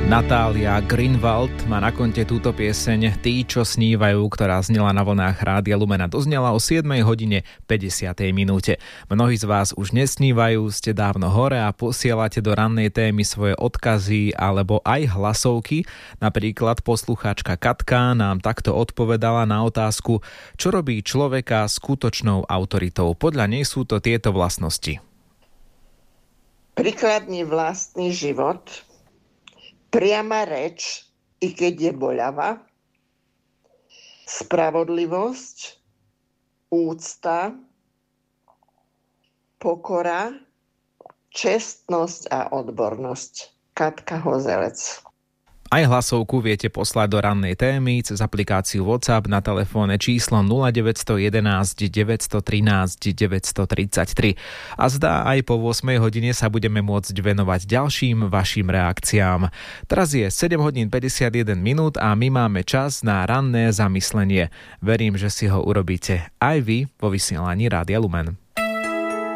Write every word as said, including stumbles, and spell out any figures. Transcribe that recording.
Natália Grünwald má na konte túto pieseň Tí, čo snívajú, ktorá znela na vlnách Rádia Lumen a doznela o siedmej hodine päťdesiatej minúte. Mnohí z vás už nesnívajú, ste dávno hore a posielate do rannej témy svoje odkazy alebo aj hlasovky. Napríklad poslucháčka Katka nám takto odpovedala na otázku, čo robí človeka skutočnou autoritou. Podľa nej sú to tieto vlastnosti. Prikladný vlastný život, priama reč, i keď je boľava, spravodlivosť, úcta, pokora, čestnosť a odbornosť. Katka Hozelec. Aj hlasovku viete poslať do rannej témy cez aplikáciu WhatsApp na telefónne číslo nula deväť jedna jedna, deväť jedna tri, deväť tri tri. A zdá, aj po ôsmej hodine sa budeme môcť venovať ďalším vašim reakciám. Teraz je sedem hodín päťdesiatjeden minút a my máme čas na ranné zamyslenie. Verím, že si ho urobíte aj vy vo vysielaní Rádia Lumen.